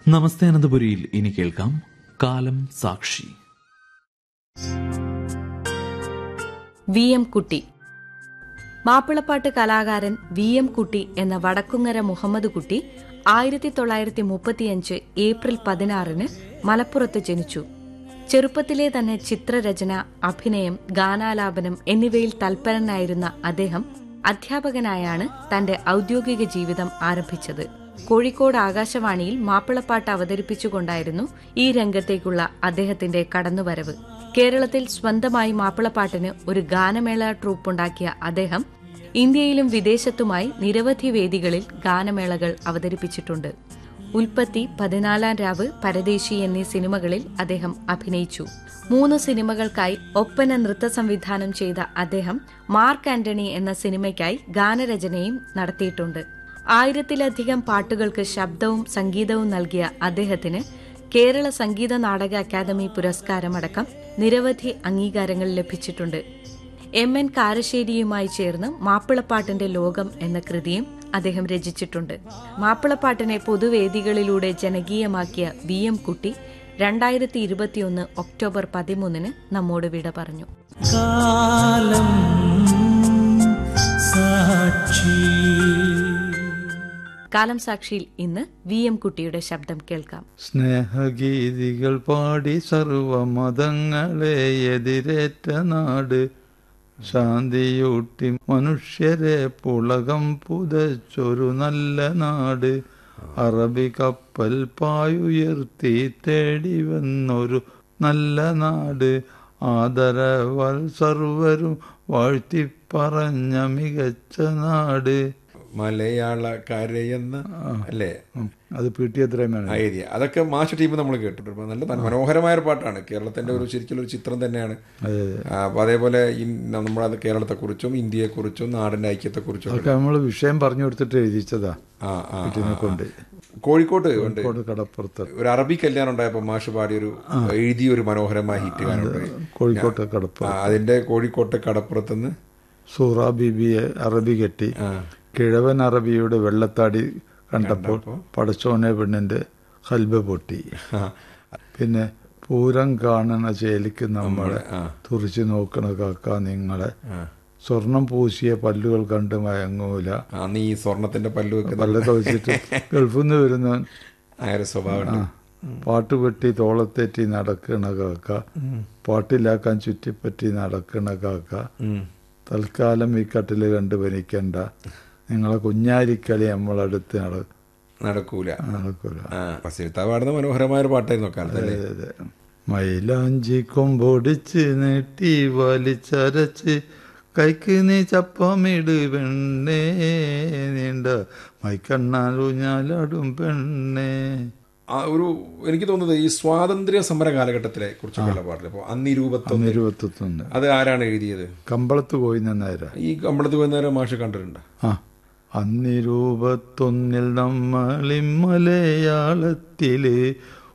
നമസ്തേ അനന്തപുരിയിൽ ഇനി കേൾക്കാം കാലം സാക്ഷി. വി എം കുട്ടി. മാപ്പിളപ്പാട്ട് കലാകാരൻ വി എം കുട്ടി എന്ന വടക്കുങ്ങര മുഹമ്മദ് കുട്ടി 1935 ഏപ്രിൽ 16 മലപ്പുറത്ത് ജനിച്ചു. ചെറുപ്പത്തിലെ തന്നെ ചിത്രരചന, അഭിനയം, ഗാനാലാപനം എന്നിവയിൽ തൽപരനായിരുന്ന അദ്ദേഹം അധ്യാപകനായാണ് തന്റെ ഔദ്യോഗിക ജീവിതം ആരംഭിച്ചത്. കോഴിക്കോട് ആകാശവാണിയിൽ മാപ്പിളപ്പാട്ട് അവതരിപ്പിച്ചുകൊണ്ടായിരുന്നു ഈ രംഗത്തേക്കുള്ള അദ്ദേഹത്തിന്റെ കടന്നുവരവ്. കേരളത്തിൽ സ്വന്തമായി മാപ്പിളപ്പാട്ടിന് ഒരു ഗാനമേള ട്രൂപ്പുണ്ടാക്കിയ അദ്ദേഹം ഇന്ത്യയിലും വിദേശത്തുമായി നിരവധി വേദികളിൽ ഗാനമേളകൾ അവതരിപ്പിച്ചിട്ടുണ്ട്. ഉൽപ്പത്തി, 14-ാം രാവ്, പരദേശി എന്നീ സിനിമകളിൽ അദ്ദേഹം അഭിനയിച്ചു. 3 സിനിമകൾക്കായി ഒപ്പന നൃത്ത സംവിധാനം ചെയ്ത അദ്ദേഹം മാർക്ക് ആന്റണി എന്ന സിനിമയ്ക്കായി ഗാനരചനയും നടത്തിയിട്ടുണ്ട്. 1000-ലധികം പാട്ടുകൾക്ക് ശബ്ദവും സംഗീതവും നൽകിയ അദ്ദേഹത്തിന് കേരള സംഗീത നാടക അക്കാദമി പുരസ്കാരമടക്കം നിരവധി അംഗീകാരങ്ങൾ ലഭിച്ചിട്ടുണ്ട്. എം.എൻ. കാരശ്ശേരിയുമായി ചേർന്ന് മാപ്പിളപ്പാട്ടിന്റെ ലോകം എന്ന കൃതിയും അദ്ദേഹം രചിച്ചിട്ടുണ്ട്. മാപ്പിളപ്പാട്ടിനെ പൊതുവേദികളിലൂടെ ജനകീയമാക്കിയ വി എം കുട്ടി 2021 ഒക്ടോബർ 13 നമ്മോട് വിട പറഞ്ഞു. കാലം സാക്ഷിയിൽ ഇന്ന് വി എം കുട്ടിയുടെ ശബ്ദം കേൾക്കാം. സ്നേഹഗീതികൾ പാടി സർവമതങ്ങളെ എതിരേറ്റ നാട്, ശാന്തിയൂട്ടി മനുഷ്യരെ പുളകം പുതച്ചൊരു നല്ല നാട്, അറബി കപ്പൽ പായുയർത്തി തേടി വന്നൊരു നല്ല നാട്, ആദരവാൽ സർവരും വാഴ്ത്തിപ്പറഞ്ഞ മികച്ച നാട്. മലയാളക്കരയെന്ന അല്ലേ, അത് ഐഡിയ അതൊക്കെ മാഷ ടീം നമ്മൾ കേട്ടിട്ടുണ്ട്. നല്ല മനോഹരമായ ഒരു പാട്ടാണ്. കേരളത്തിന്റെ ഒരു ശരിക്കും ഒരു ചിത്രം തന്നെയാണ്. അപ്പൊ അതേപോലെ നമ്മളത് കേരളത്തെക്കുറിച്ചും ഇന്ത്യയെക്കുറിച്ചും നാടിന്റെ ഐക്യത്തെക്കുറിച്ചും നമ്മൾ വിഷയം പറഞ്ഞു കൊടുത്തിട്ട് എഴുതിച്ചതാ. കോഴിക്കോട്ട് കടപ്പുറത്ത് ഒരു അറബി കല്യാണം ഉണ്ടായപ്പോ മാഷ് പാടിയൊരു എഴുതിയൊരു മനോഹരമായ ഹിറ്റ് ഗാനമുണ്ടായി. കോഴിക്കോട്ടെ കടപ്പുറത്ത്. അതിന്റെ കോഴിക്കോട്ടെ കടപ്പുറത്തുനിന്ന് സൂറ ബീബിയെ അറബി കെട്ടി കിഴവൻ അറബിയുടെ വെള്ളത്താടി കണ്ടപ്പോൾ പടച്ചോനെ പെണ്ണിന്റെ കൽബ് പൊട്ടി. പിന്നെ പൂരം കാണണ ചേലിക്ക് നമ്മളെ തുറിച്ചു നോക്കണ കാക്ക നിങ്ങളെ, സ്വർണം പൂശിയ പല്ലുകൾ കണ്ട് മയങ്ങൂല. നീ സ്വർണത്തിന്റെ പല്ലൊക്കെ വെച്ചിട്ട് ഗൾഫിൽ നിന്ന് വരുന്നവൻ സ്വഭാവം. പാട്ടുപെട്ടി തോളത്തേറ്റി നടക്കണ കാക്ക, പാട്ടിലാക്കാൻ ചുറ്റിപ്പറ്റി നടക്കണ കാക്ക, തൽക്കാലം ഈ കട്ടില് കണ്ട് പനിക്കണ്ട, നിങ്ങളെ കുഞ്ഞാലിക്കളി നമ്മളടുത്ത് നടക്കൂല. പാടുന്ന മനോഹരമായ ഒരു പാട്ടായിരുന്നു കാലത്ത്. മൈലാഞ്ചി കൊമ്പൊടിച്ച് നീട്ടി വലിച്ചരച്ച് കൈക്ക് നീ ചപ്പമിട് പെണ്ണേ, നീണ്ട മൈക്കണ്ണാലൂഞ്ഞാലാടും പെണ്ണേ. ഒരു എനിക്ക് തോന്നുന്നത് ഈ സ്വാതന്ത്ര്യ സമര കാലഘട്ടത്തിലെ കുറിച്ചൊക്കെയുള്ള പാട്ടിൽ ഇപ്പോൾ അന്നിരൂപത്തൊന്ന് അത് ആരാണ് എഴുതിയത്? കമ്പളത്ത് പോയി നിന്നേരാ. ഈ കമ്പളത്ത് പോയി നേരം മാഷ് കണ്ടിട്ടുണ്ട്. അന്നിരൂപത്തൊന്നിൽ നമ്മളിം മലയാളത്തില്